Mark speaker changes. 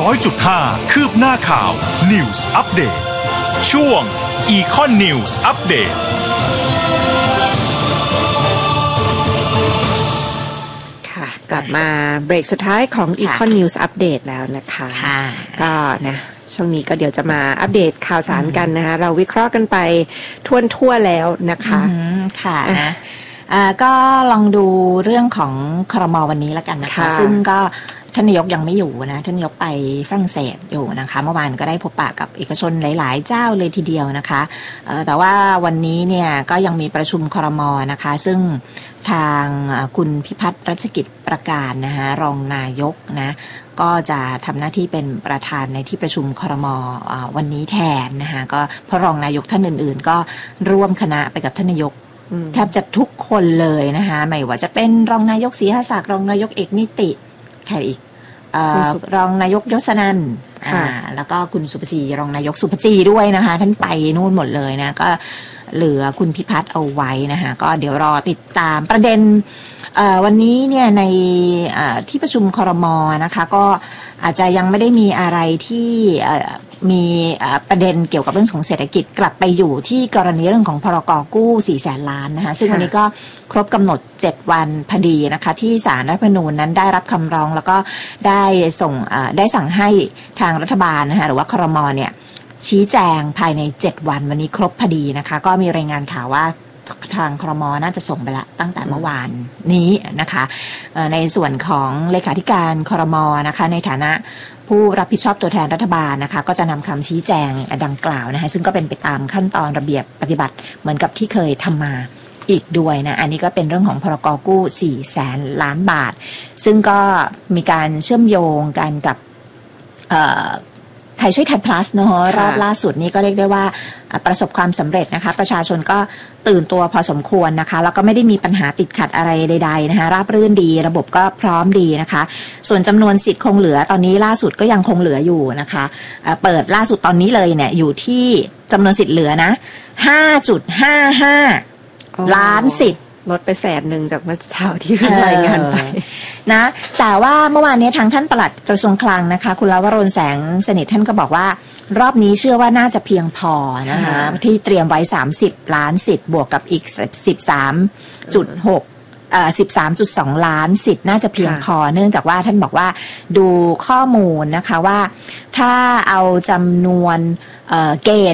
Speaker 1: 100.5 คืบหน้าข่าว News Update ช่วง Econ News Update
Speaker 2: ค่ะกลับมาเบรกสุดท้ายของ Econ News Update แล้วนะคะก็นะช่วงนี้ก็เดี๋ยวจะมาอัปเดตข่าวสารกันนะคะเราวิเคราะห์กันไปทั่วแล้วนะคะ
Speaker 3: ค่ะนะก็ลองดูเรื่องของครม.วันนี้แล้วกันนะคะซึ่งก็ท่านนายกยังไม่อยู่นะท่านนายกไปฝรั่งเศสอยู่นะคะเมื่อวานก็ได้พบปะกับเอกชนหลายๆเจ้าเลยทีเดียวนะคะแต่ว่าวันนี้เนี่ยก็ยังมีประชุมครม.นะคะซึ่งทางคุณพิพัฒน์รัชกิจประการนะคะรองนายกนะก็จะทำหน้าที่เป็นประธานในที่ประชุมครม.วันนี้แทนนะคะก็เพราะรองนายกท่านอื่นๆก็ร่วมคณะไปกับท่านนายกแทบจะทุกคนเลยนะคะไม่ว่าจะเป็นรองนายกศรีหศักดิ์รองนายกเอกนิติใครอีกรองนายกยศนันท์แล้วก็คุณสุภจีรองนายกสุภจีด้วยนะคะท่านไปนู่นหมดเลยนะก็เหลือคุณพิพัฒน์เอาไว้นะคะก็เดี๋ยวรอติดตามประเด็นวันนี้เนี่ยในที่ประชุมครม.นะคะก็อาจจะยังไม่ได้มีอะไรที่มีประเด็นเกี่ยวกับเรื่องของเศรษฐกิจกลับไปอยู่ที่กรณีเรื่องของพรก.กู้ 400,000 ล้านนะคะซึ่งวันนี้ก็ครบกำหนด7วันพอดีนะคะที่ศาลรัฐธรรมนูญนั้นได้รับคำร้องแล้วก็ได้สั่งให้ทางรัฐบาลนะคะหรือว่าครม.เนี่ยชี้แจงภายใน7วันวันนี้ครบพอดีนะคะก็มีรายงานข่าวว่าทางครม.น่าจะส่งไปละตั้งแต่เมื่อวานนี้นะคะในส่วนของเลขาธิการครม.นะคะในฐานะผู้รับผิดชอบตัวแทนรัฐบาลนะคะก็จะนำคำชี้แจงดังกล่าวนะคะซึ่งก็เป็นไปตามขั้นตอนระเบียบปฏิบัติเหมือนกับที่เคยทำมาอีกด้วยนะอันนี้ก็เป็นเรื่องของพรก.กู้ 400,000 ล้านบาทซึ่งก็มีการเชื่อมโยงกันกับไทยช่วยไทย plus เนาะรอบล่าสุดนี้ก็เรียกได้ว่าประสบความสำเร็จนะคะประชาชนก็ตื่นตัวพอสมควรนะคะแล้วก็ไม่ได้มีปัญหาติดขัดอะไรใดๆนะคะราบรื่นดีระบบก็พร้อมดีนะคะส่วนจำนวนสิทธิ์คงเหลือตอนนี้ล่าสุดก็ยังคงเหลืออยู่นะคะเปิดล่าสุดตอนนี้เลยเนี่ยอยู่ที่จำนวนสิทธิ์เหลือนะ 5.55 ล้านสิทธิ์
Speaker 2: ลดไป100,000จากเมื่อเช้าที่รายงานไป
Speaker 3: นะแต่ว่าเมื่อวานนี้ทางท่านปลัดกระทรวงคลังนะคะคุณลวรณแสงสนิทท่านก็บอกว่ารอบนี้เชื่อว่าน่าจะเพียงพอนะคะที่เตรียมไว้30 ล้านสิทธิ์บวกกับอีก 13.2 ล้านสิทธิ์น่าจะเพียงพอเนื่องจากว่าท่านบอกว่าดูข้อมูลนะคะว่าถ้าเอาจำนวนเกณฑ์